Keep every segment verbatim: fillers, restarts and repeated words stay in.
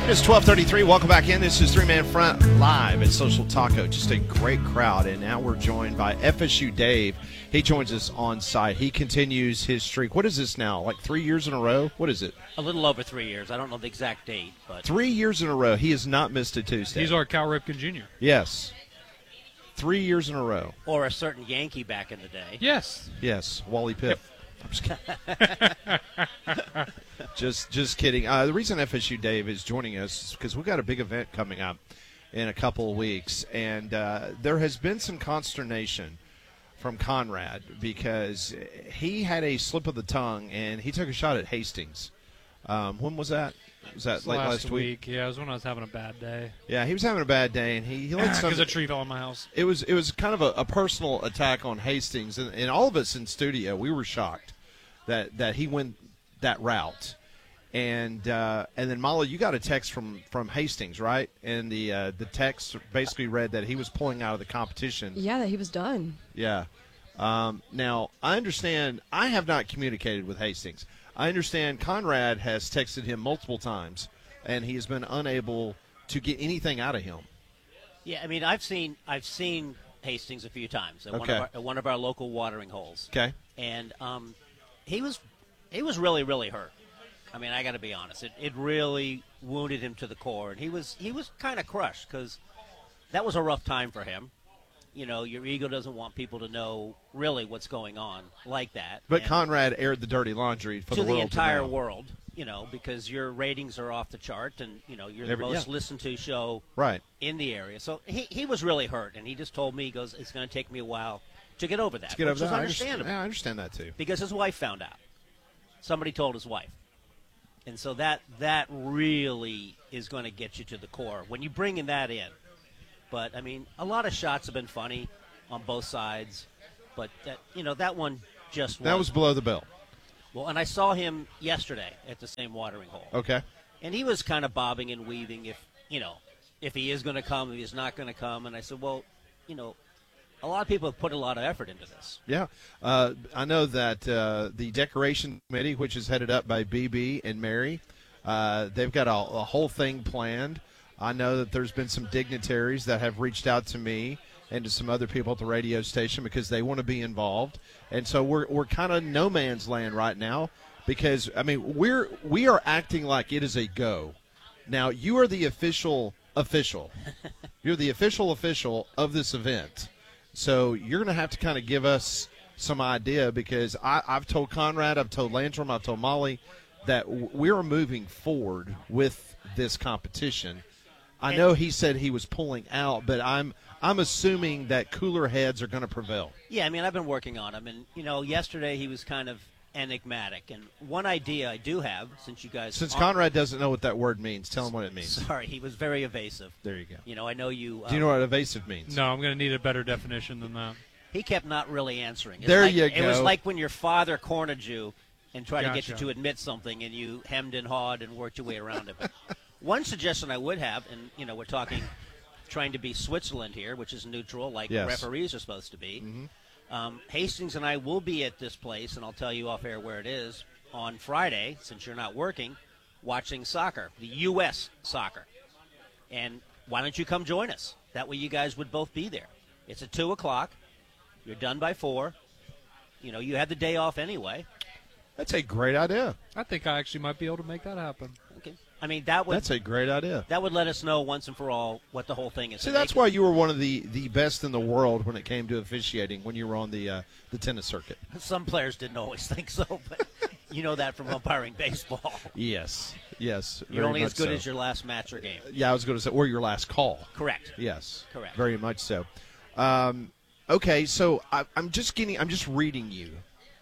It's twelve thirty-three. Welcome back in. This is Three Man Front live at Social Taco. Just a great crowd. And now we're joined by F S U Dave. He joins us on site. He continues his streak. What is this now? Like three years in a row? What is it? A little over three years. I don't know the exact date, but Three years in a row. He has not missed a Tuesday. He's our Cal Ripken Junior Yes. Three years in a row. or a certain Yankee back in the day. Yes. Yes. Wally Pipp. I'm just kidding. just, just kidding. Uh, the reason F S U Dave is joining us is because we've got a big event coming up in a couple of weeks, and uh, there has been some consternation from Conrad because he had a slip of the tongue and he took a shot at Hastings. Um, when was that? Was that late last, last week? week? Yeah, it was when I was having a bad day. Yeah, he was having a bad day, and he, he let some. Because a tree fell on my house. It was it was kind of a, a personal attack on Hastings, and, and all of us in studio, we were shocked that, that he went that route. And uh, and then Molly, you got a text from, from Hastings, right? And the uh, the text basically read that he was pulling out of the competition. Yeah, that he was done. Yeah. Um, now I understand. I have not communicated with Hastings. I understand Conrad has texted him multiple times, and he has been unable to get anything out of him. Yeah, I mean, I've seen I've seen Hastings a few times at, one, Okay. of our, at one of our local watering holes. Okay. And um, he was he was really really hurt. I mean, I got to be honest. It it really wounded him to the core, and he was he was kind of crushed because that was a rough time for him. You know, your ego doesn't want people to know really what's going on like that. But And Conrad aired the dirty laundry for to the the world entire to know. world, you know, because your ratings are off the chart, and you know you're Every- the most yeah. listened to show Right. in the area. So he he was really hurt, and he just told me, he goes, it's going to take me a while to get over that. To get which over is that, I understand. understandable Yeah, I understand that too. because his wife found out. Somebody told his wife, and so that that really is going to get you to the core when you bring in that in. But I mean, a lot of shots have been funny on both sides, but that, you know, that one just That was below the belt. well. And I saw him yesterday at the same watering hole. Okay. And he was kind of bobbing and weaving if, you know, if he is going to come, if he's not going to come. And I said, well, you know, a lot of people have put a lot of effort into this. Yeah. Uh, I know that uh, the decoration committee, which is headed up by B B and Mary, uh, they've got a, a whole thing planned. I know that there's been some dignitaries that have reached out to me and to some other people at the radio station because they want to be involved. And so we're we're kind of no man's land right now because, I mean, we're we are acting like it is a go. Now, you are the official official. You're the official official of this event. So you're going to have to kind of give us some idea because I, I've told Conrad, I've told Landrum, I've told Molly that w- we're moving forward with this competition. I know he said he was pulling out, but I'm I'm assuming that cooler heads are going to prevail. Yeah, I mean, I've been working on him. And, you know, yesterday he was kind of enigmatic. And one idea I do have, since you guys... Since aren't- Conrad doesn't know what that word means, tell him what it means. Sorry, he was very evasive. There you go. You know, I know you... Do you um, know what evasive means? No, I'm going to need a better definition than that. He kept not really answering. It's There like, you It was go. like when your father cornered you and tried to get you Gotcha. to admit something, and you hemmed and hawed and worked your way around it. But one suggestion I would have, and, you know, we're talking trying to be Switzerland here, which is neutral, like Yes. referees are supposed to be. Mm-hmm. Um, Hastings and I will be at this place, and I'll tell you off air where it is, on Friday, since you're not working, watching soccer, the U S soccer. And why don't you come join us? That way you guys would both be there. It's at two o'clock. You're done by four. You know, you had the day off anyway. That's a great idea. I think I actually might be able to make that happen. Okay. I mean, that would That's a great idea. that would let us know once and for all what the whole thing is. See, And that's they why you were one of the, the best in the world when it came to officiating when you were on the uh, the tennis circuit. can- Some players didn't always think so, but you know that from umpiring baseball. Yes, yes. You're very only as much good so. as your last match or game. Yeah, I was going to say, or your last call. Correct. Yes, Correct. Very much so. Um, okay, so I, I'm just getting, I'm just reading you.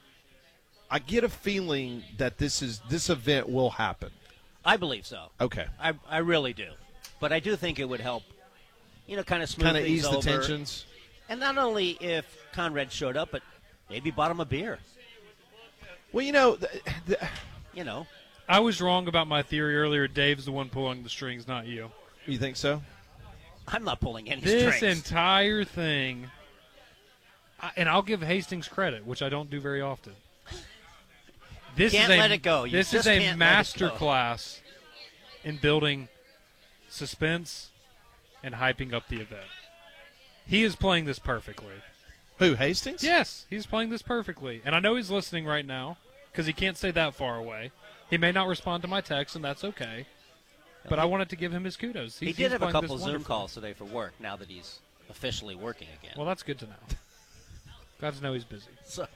I get a feeling that this is this event will happen. I believe so. Okay, I, I really do. But I do think it would help, you know, kind of smooth kind of things ease the over. tensions. And not only if Conrad showed up, but maybe bought him a beer, Well, you know, th- th- you know. I was wrong about my theory earlier. Dave's the one pulling the strings, not you. you think so? I'm not pulling any This strings. entire thing, I, and I'll give Hastings credit, which I don't do very often. This Can't is a, let it go. You This just is a can't let it master go. class in building suspense and hyping up the event. He is playing this perfectly. Who, Hastings? Yes, he's playing this perfectly. And I know he's listening right now because he can't stay that far away. He may not respond to my text, and that's okay. But I wanted to give him his kudos. He's, he did he's have a playing couple this Zoom wonderfully. calls today for work now that he's officially working again. Well, that's good to know. Glad to know he's busy. So,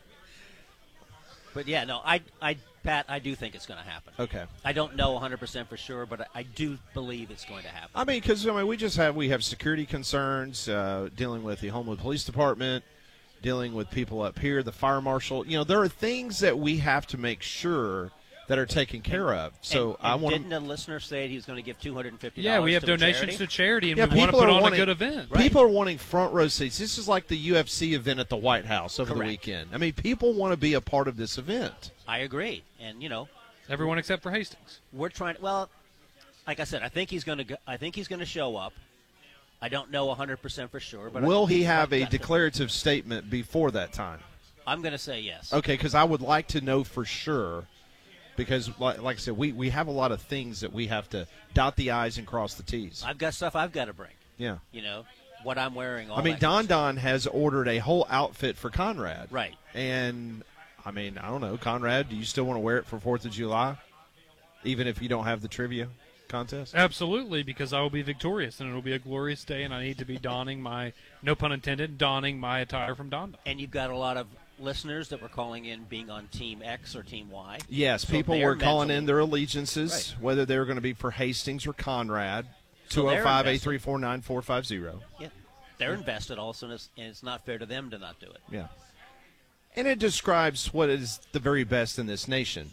but yeah, no, I, I, Pat, I do think it's going to happen. Okay. I don't know one hundred percent for sure, but I, I do believe it's going to happen. I mean, because I mean, we just have we have security concerns uh, dealing with the Homewood Police Department, dealing with people up here, the fire marshal. You know, there are things that we have to make sure that are taken care of. So and, I and want didn't a listener say he was going to give two hundred fifty dollars Yeah, we have to a donations charity? to charity, and Yeah, we want to people put are on wanting- a good event. Right. People are wanting front row seats. This is like the U F C event at the White House over Correct. the weekend. I mean, people want to be a part of this event. I agree. And, you know, Everyone except for Hastings. we're trying – well, like I said, I think he's going to I think he's going to show up. I don't know one hundred percent for sure. But Will I, he have a definitely. declarative statement before that time? I'm going to say yes. Okay, because I would like to know for sure. Because, like, like I said, we, we have a lot of things that we have to dot the I's and cross the T's. I've got stuff I've got to bring. Yeah. You know, what I'm wearing. All I mean, that Don good stuff. Don has ordered a whole outfit for Conrad. Right. And, I mean, I don't know. Conrad, do you still want to wear it for fourth of July? Even if you don't have the trivia contest? Absolutely, because I will be victorious, and it will be a glorious day, and I need to be donning my, no pun intended, donning my attire from Don Don. And you've got a lot of listeners that were calling in being on Team X or Team Y. Yes, So people they're were calling mentally- in their allegiances, Right. whether they were going to be for Hastings or Conrad. So two they're oh five, eight invested. three four, nine four five zero. Yeah. They're invested also, and it's, and it's not fair to them to not do it. Yeah. And it describes what is the very best in this nation,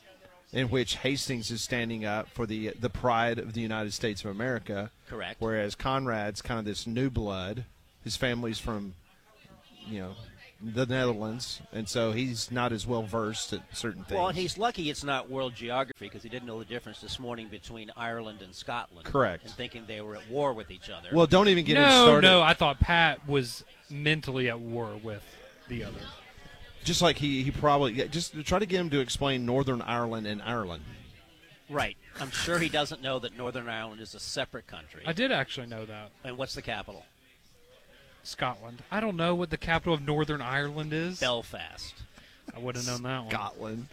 in which Hastings is standing up for the the pride of the United States of America, Correct. whereas Conrad's kind of this new blood. His family's from, you know, the Netherlands, and so he's not as well versed at certain things. Well, and he's lucky it's not world geography because he didn't know the difference this morning between Ireland and Scotland. Correct. And thinking they were at war with each other. Well, don't even get him No, started. no, I thought Pat was mentally at war with the other. Just like he, he probably yeah, just try to get him to explain Northern Ireland and Ireland. right. I'm sure he doesn't know that Northern Ireland is a separate country. I did actually know that. And what's the capital? Scotland. I don't know what the capital of Northern Ireland is. Belfast. I would have known that one. Scotland.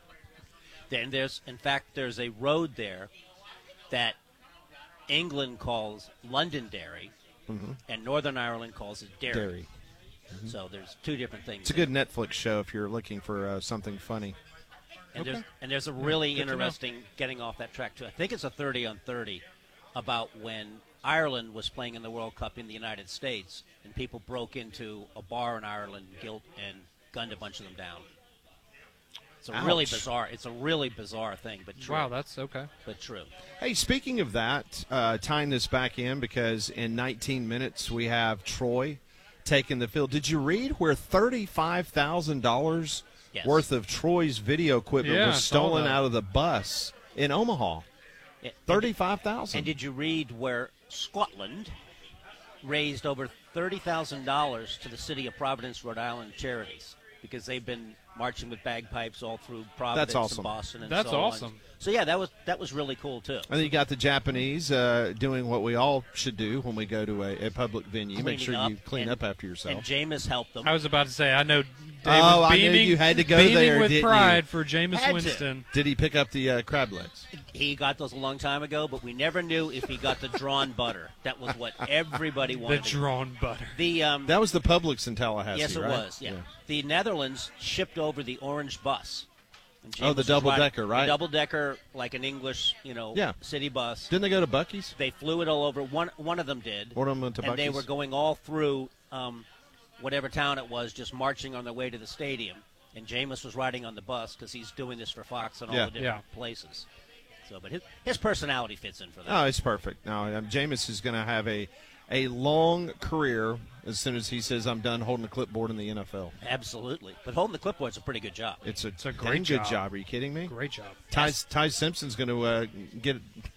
Then there's, in fact, there's a road there that England calls Londonderry, Mhm. and Northern Ireland calls it Derry. Derry. So there's two different things. It's a good Netflix show if you're looking for uh, something funny. And Okay. there's and there's a really good to know. interesting getting off that track too. I think it's a thirty on thirty about when Ireland was playing in the World Cup in the United States, and people broke into a bar in Ireland, guilt and gunned a bunch of them down. It's a really Ouch. bizarre. It's a really bizarre thing, but true. Wow, that's okay. but true. Hey, speaking of that, uh, tying this back in because in nineteen minutes we have Troy taking the field. Did you read where thirty-five thousand dollars Yes. worth of Troy's video equipment Yeah, I was saw stolen that. out of the bus in Omaha? Yeah, and- thirty-five thousand. And did you read where Scotland raised over thirty thousand dollars to the city of Providence, Rhode Island charities because they've been marching with bagpipes all through Providence awesome. and Boston and That's so on. awesome. So yeah, that was that was really cool too. And then you got the Japanese uh, doing what we all should do when we go to a, a public venue. Make Cleaning sure up you clean and- up after yourself. And Jameis helped them. I was about to say, I know Dave Oh, was I knew beaming, you had to go beaming there, with didn't pride you? for Jameis Had to. Winston. Did he pick up the uh, crab legs? He got those a long time ago, but we never knew if he got the drawn butter. That was what everybody The wanted. drawn butter. the um, That was the Publix in Tallahassee, yes, it right? was. Yeah. the Netherlands shipped over the orange bus. And Oh, Jameis the was double-decker, riding- right? The double-decker, like an English, you know, Yeah. city bus. Didn't they go to Buc-ee's? They flew it all over. One one of them did. One of them went to and they Buc-ee's? were going all through um, whatever town it was, just marching on their way to the stadium. And Jameis was riding on the bus because he's doing this for Fox and all Yeah. the different places. So, but his, his personality fits in for that. Oh, it's perfect. No, um, Jameis is going to have a a long career as soon as he says, I'm done holding a clipboard in the N F L. Absolutely. But holding the clipboard's a pretty good job. It's a, It's a dang great good job. job. Are you kidding me? Great job. Ty, Ty Simpson's going to uh, get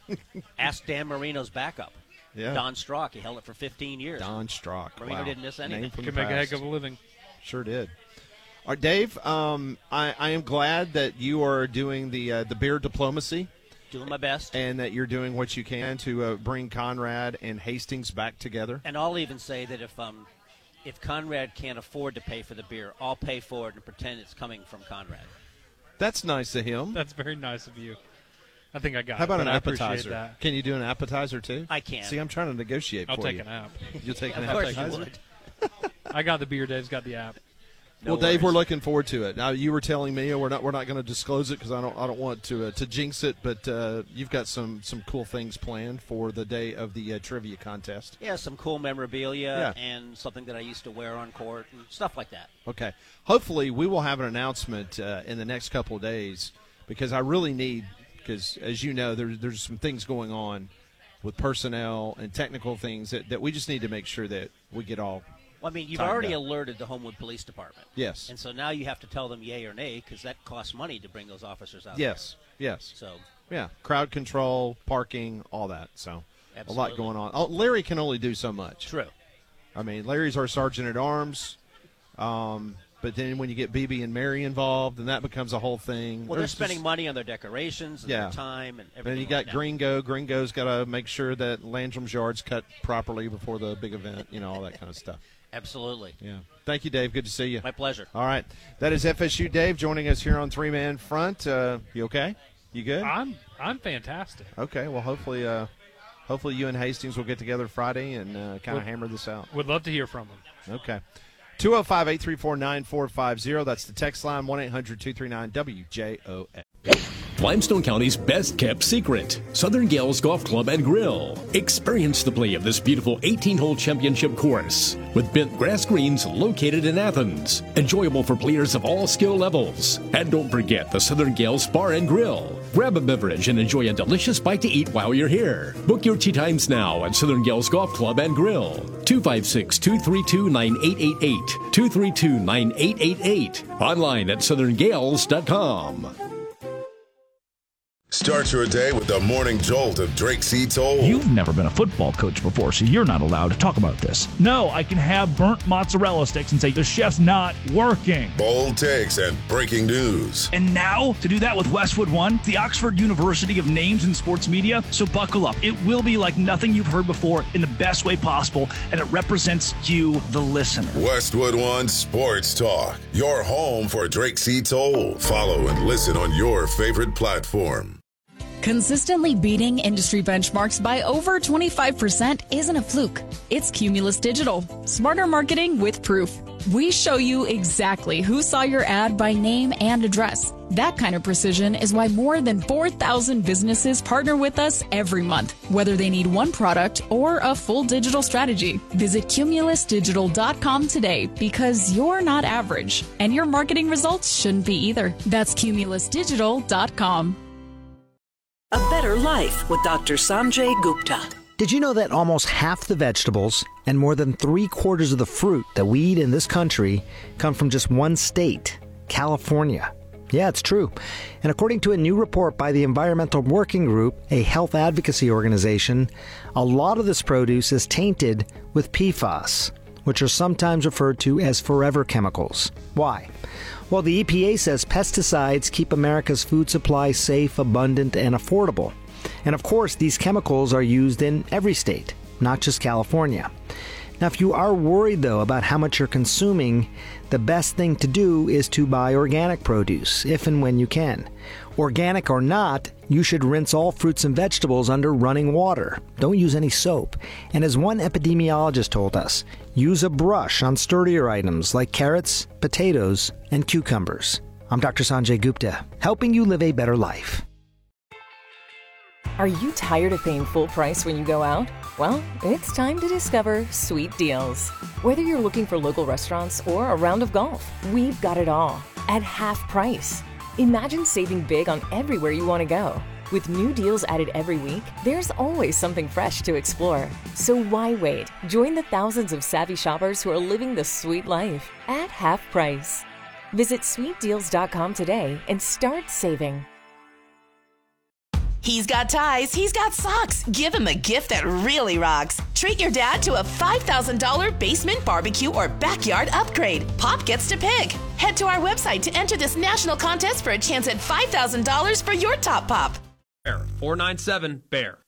Ask Dan Marino's backup, yeah. Don Strock. He held it for fifteen years. Don Strock. Marino Wow. didn't miss anything. Name from Could the make a heck past. of a living. Sure did. All right, Dave, um, I, I am glad that you are doing the uh, the beer diplomacy Doing my best. And that you're doing what you can to uh, bring Conrad and Hastings back together. And I'll even say that if um, if Conrad can't afford to pay for the beer, I'll pay for it and pretend it's coming from Conrad. That's nice of him. That's very nice of you. I think I got How about it, an but I appreciate appetizer? that. Can you do an appetizer, too? I can. See, I'm trying to negotiate I'll for take you. an app. You'll take an Of course appetizer? you would. I got the beer. Dave's got the app. No well, Dave, worries. we're looking forward to it. Now, you were telling me, and we're not we're not going to disclose it because I don't I don't want to uh, to jinx it, but uh, you've got some some cool things planned for the day of the uh, trivia contest. Yeah, some cool memorabilia Yeah. and something that I used to wear on court and stuff like that. Okay. Hopefully, we will have an announcement uh, in the next couple of days because I really need because as you know, there's there's some things going on with personnel and technical things that, that we just need to make sure that we get all. Well, I mean, you've Timed already up. alerted the Homewood Police Department. Yes. And so now you have to tell them yay or nay because that costs money to bring those officers out. Yes. Yes. So Yeah, crowd control, parking, all that. So Absolutely. a lot going on. Oh, Larry can only do so much. true. I mean, Larry's our sergeant at arms, um, but then when you get B B and Mary involved, then that becomes a whole thing. Well, There's they're spending just- money on their decorations and Yeah. their time and everything. Then you like got that. Gringo. Gringo's got to make sure that Landrum's yard's cut properly before the big event. You know, all that kind of stuff. Absolutely. Yeah. Thank you, Dave. Good to see you. My pleasure. All right. That is F S U Dave joining us here on Three Man Front. Uh, you okay? You good? I'm I'm fantastic. Okay. Well, hopefully, uh, hopefully you and Hastings will get together Friday and uh, kind Well- of hammer this out. Would love to hear from him. Okay. two oh five, eight three four, nine four five oh. That's the text line, one eight hundred two three nine W J O S. Limestone County's best-kept secret, Southern Gales Golf Club and Grill. Experience the play of this beautiful eighteen-hole championship course with bent grass greens located in Athens. Enjoyable for players of all skill levels. And don't forget the Southern Gales Bar and Grill. Grab a beverage and enjoy a delicious bite to eat while you're here. Book your tee times now at Southern Gales Golf Club and Grill. two five six, two three two, nine eight eight eight. two three two, nine eight eight eight. Online at southern gales dot com. Start your day with the morning jolt of Drake C. Toll. You've never been a football coach before, so you're not allowed to talk about this. No, I can have burnt mozzarella sticks and say the chef's not working. Bold takes and breaking news. And now, to do that with Westwood One, the Oxford University of Names in Sports Media, so buckle up. It will be like nothing you've heard before in the best way possible, and it represents you, the listener. Westwood One Sports Talk, your home for Drake C. Toll. Follow and listen on your favorite platform. Consistently beating industry benchmarks by over twenty-five percent isn't a fluke. It's Cumulus Digital. Smarter marketing with proof. We show you exactly who saw your ad by name and address. That kind of precision is why more than four thousand businesses partner with us every month, whether they need one product or a full digital strategy. Visit cumulus digital dot com today because you're not average, and your marketing results shouldn't be either. That's cumulus digital dot com. A Better Life with Doctor Sanjay Gupta. Did you know that almost half the vegetables and more than three quarters of the fruit that we eat in this country come from just one state, California? Yeah, it's true. And according to a new report by the Environmental Working Group, a health advocacy organization, a lot of this produce is tainted with P FAS, which are sometimes referred to as forever chemicals. Why? Well, the E P A says pesticides keep America's food supply safe, abundant, and affordable. And of course, these chemicals are used in every state, not just California. Now, if you are worried, though, about how much you're consuming, the best thing to do is to buy organic produce, if and when you can. Organic or not, you should rinse all fruits and vegetables under running water. Don't use any soap. And as one epidemiologist told us, use a brush on sturdier items like carrots, potatoes, and cucumbers. I'm Doctor Sanjay Gupta, helping you live a better life. Are you tired of paying full price when you go out? Well, it's time to discover Sweet Deals. Whether you're looking for local restaurants or a round of golf, we've got it all at half price. Imagine saving big on everywhere you want to go. With new deals added every week, there's always something fresh to explore. So why wait? Join the thousands of savvy shoppers who are living the sweet life at half price. Visit sweet deals dot com today and start saving. He's got ties, he's got socks. Give him a gift that really rocks. Treat your dad to a five thousand dollars basement barbecue or backyard upgrade. Pop gets to pick. Head to our website to enter this national contest for a chance at five thousand dollars for your top pop. four nine seven, B E A R.